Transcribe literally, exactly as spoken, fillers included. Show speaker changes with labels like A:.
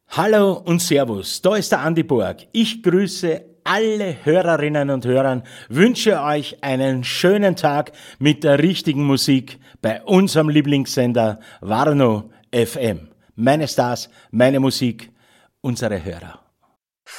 A: Hallo und Servus, da ist der Andi Borg. Ich grüße alle Hörerinnen und Hörer, wünsche euch einen schönen Tag mit der richtigen Musik bei unserem Lieblingssender Warnow F M. Meine Stars, meine Musik, unsere Hörer.